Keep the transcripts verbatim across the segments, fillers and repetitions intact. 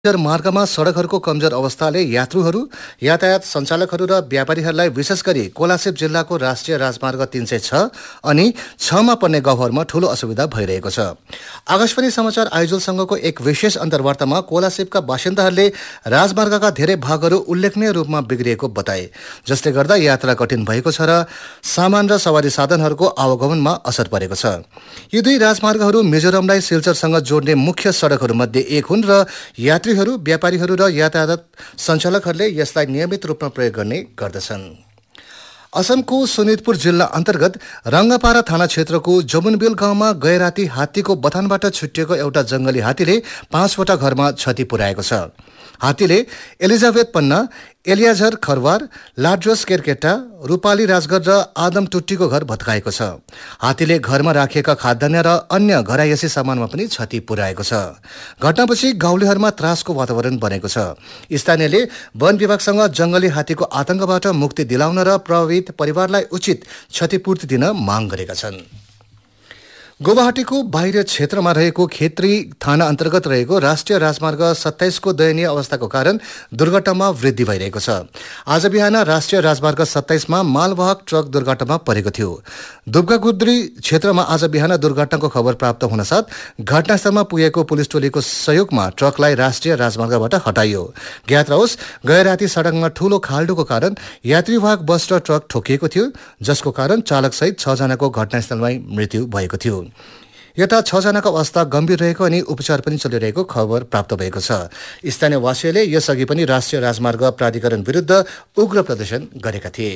मार्गमा सडकहरूको कमजोर अवस्थाले यात्रुहरू, यातायात सञ्चालकहरू र व्यापारीहरूलाई विशेष गरी कोलासिब जिल्लाको राष्ट्रिय राजमार्ग तीन सय छ अनि छमा पर्ने गाउँहरूमा ठूलो असुविधा भइरहेको छ। आकाशवाणी समाचार आइजोलसँगको एक विशेष अन्तर्वार्तामा कोलासिबका बासिन्दाहरूले राजमार्गका धेरै भागहरू उल्लेखनीय रूपमा बिग्रिएको बताए, जसले गर्दा यात्रा कठिन भएको छ र सामान र सवारी साधनहरूको आवागमनमा असर परेको छ। यी दुई राजमार्गहरू मिजोरमलाई सिल्चरसँग जोड्ने मुख्य सडकहरूमध्ये एक हुन् र यात्री व्यापारीहरू र यातायात सञ्चालकहरूले यसलाई नियमित रूपमा प्रयोग गर्ने गर्दछन्। असमको सोनितपुर जिल्ला अन्तर्गत रङ्गापारा थाना क्षेत्रको जमुनबिल गाउँमा गैराती हात्तीको बथानबाट छुटिएको एउटा जंगली हात्तीले पाँचवटा घरमा क्षति पुर्याएको छ। हात्तीले एलिजाबेथ पन्ना, एलियाझर खरवार, लाड्रोस केरकेटा, रूपाली राजगर र आदम टुट्टीको घर भत्काएको छ। हात्तीले घरमा राखिएका खाद्यान्न र अन्य घरायसी सामानमा पनि क्षति पुर्याएको छ। घटनापछि गाउँलेहरूमा त्रासको वातावरण बनेको छ। स्थानीयले वन विभागसँग जंगली हात्तीको आतंकबाट मुक्ति दिलाउन र प्रभावित परिवारलाई उचित क्षतिपूर्ति दिन माग गरेका छन्। गुवाहाटीको बाहिर क्षेत्रमा रहेको खेत्री थाना अन्तर्गत रहेको राष्ट्रिय राजमार्ग सत्ताइस को दयनीय अवस्थाको कारण दुर्घटनामा वृद्धि भइरहेको छ। आज बिहान राष्ट्रिय राजमार्ग सत्ताइसमा मालवाहक ट्रक दुर्घटनामा परेको थियो। दुब्गागुद्री क्षेत्रमा आज बिहान दुर्घटनाको खबर प्राप्त हुनसाथ घटनास्थलमा पुगेको पुलिस टोलीको सहयोगमा ट्रकलाई राष्ट्रिय राजमार्गबाट हटाइयो। ज्ञात रहोस्, गए राति सडकमा ठूलो खाल्डोको कारण यात्रीवाहक बस र ट्रक ठोकिएको थियो, जसको कारण चालकसहित छजनाको घटनास्थलमै मृत्यु भएको थियो। यता छजनाको अवस्था गम्भीर रहेको अनि उपचार पनि चलिरहेको खबर प्राप्त भएको छ। स्थानीयवासीहरूले यसअघि पनि राष्ट्रिय राजमार्ग प्राधिकरण विरुद्ध उग्र प्रदर्शन गरेका थिए।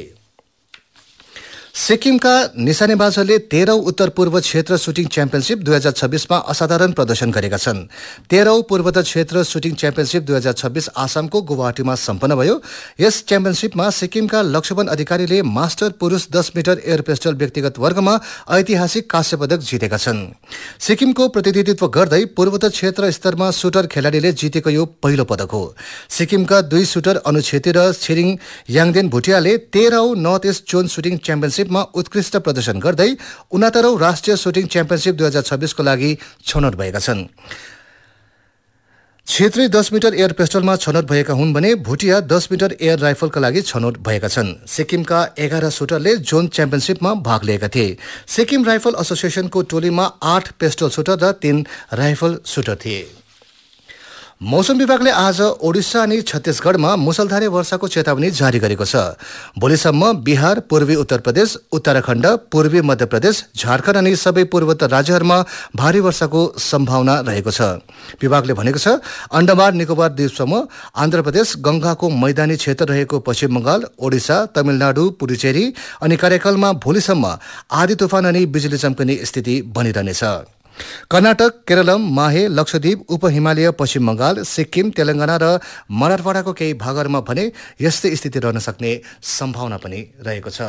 सिक्किमका निशानेबाजहरूले तेह्रौं उत्तर पूर्व क्षेत्र सुटिङ च्याम्पियनसिप दुई हजार छब्बीसमा असाधारण प्रदर्शन गरेका छन्। तेह्रौं पूर्वोत्तर क्षेत्र सुटिङ च्याम्पियनसिप दुई हजार छब्बीस आसामको गुवाहाटीमा सम्पन्न भयो। यस च्याम्पियनसिपमा सिक्किमका लक्ष्मण अधिकारीले मास्टर पुरुष दस मिटर एयर पिस्टल व्यक्तिगत वर्गमा ऐतिहासिक काँस्य पदक जितेका छन्। सिक्किमको प्रतिनिधित्व गर्दै पूर्वोत्तर क्षेत्र स्तरमा सुटर खेलाडीले जितेको यो पहिलो पदक हो। सिक्किमका दुई सुटर अनु छेत्री र छिरिङ याङदेन भुटियाले तेह्रौं north east John shooting championship मा उत्कृष्ट प्रदर्शन गर्दै उनात्तरौं राष्ट्रिय सुटिङ च्याम्पियनसिप दुई हजार छब्बीसको लागि छनौट भएका छन्। छेत्री दस मिटर एयर पिस्टलमा छनौट भएका हुन् भने भुटिया दस मिटर एयर राइफलका लागि छनौट भएका छन्। सिक्किमका एघार सुटरले जोन च्याम्पियनसिपमा भाग लिएका थिए। सिक्किम राइफल एसोसिएसनको टोलीमा आठ पिस्टल सुटर र तीन राइफल सुटर थिए। मौसम विभागले आज ओडिसा अनि छत्तीसगढमा मुसलधारे वर्षाको चेतावनी जारी गरेको छ। भोलिसम्म बिहार, पूर्वी उत्तर प्रदेश, उत्तराखण्ड, पूर्वी मध्य प्रदेश, झारखण्ड अनि सबै पूर्वोत्तर राज्यहरूमा भारी वर्षाको सम्भावना रहेको छ। विभागले भनेको छ, अन्डमान निकोबार द्वीपसम्म, आन्ध्र प्रदेश, गंगाको मैदानी क्षेत्र रहेको पश्चिम बंगाल, ओडिसा, तमिलनाडु, पुडुचेरी अनि कार्यकालमा भोलिसम्म आधी तुफान अनि बिजुली चम्कने स्थिति बनिरहनेछ। कर्नाटक, केरलम, माहे, लक्षद्वीप, उपहिमालय पश्चिम बंगाल, सिक्किम, तेलंगाना र मराठवाडाको केही भागहरूमा भने यस्तै स्थिति रहन सक्ने सम्भावना पनि रहेको छ।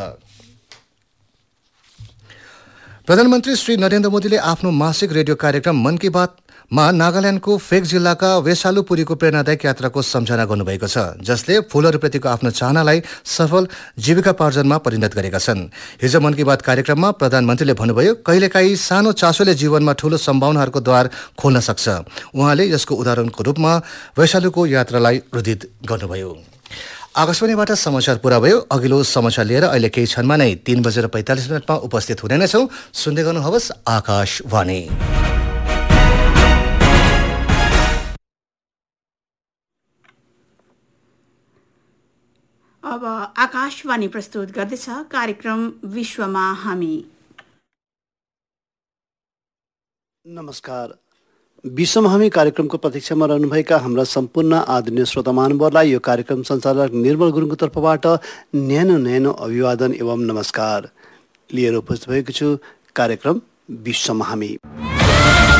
प्रधानमन्त्री श्री नरेन्द्र मोदीले आफ्नो मासिक रेडियो कार्यक्रम मन की बात मा नागाल्यान्डको फेक जिल्लाका वेसालुपुरीको प्रेरणादायक यात्राको सम्झना गर्नुभएको छ, जसले फूलहरूप्रतिको आफ्नो चाहनालाई सफल जीविकापार्जनमा परिणत गरेका छन्। हिजो मन की बात कार्यक्रममा प्रधानमन्त्रीले भन्नुभयो, कहिलेकाहीँ सानो चासोले जीवनमा ठूलो सम्भावनाहरूको द्वार खोल्न सक्छ। उहाँले यसको उदाहरणको रूपमा वैशालुको यात्रालाई उद्धृत गर्नुभयो। आकाशवाणीबाट समाचार पूरा भयो। अघिल्लो समाचार लिएर अहिले केही क्षणमा नै तीन बजेर पैंतालिस मिनटमा उपस्थित हुने नै छौं। सुन्दै गर्नुहोस् आकाशवाणी। अब आकाशवाणी प्रस्तुत गर्दैछ कार्यक्रम विश्वमा हामी। नमस्कार। विश्वमा हामी कार्यक्रमको प्रतीक्षामा रहनुभएका हाम्रा सम्पूर्ण आदरणीय श्रोता महानुभावहरूलाई यो कार्यक्रम सञ्चालक निर्मल गुरुङको तर्फबाट न्यानो न्यानो अभिवादन एवं नमस्कार लिएर उपस्थित भएको छु कार्यक्रम विश्वमा हामी।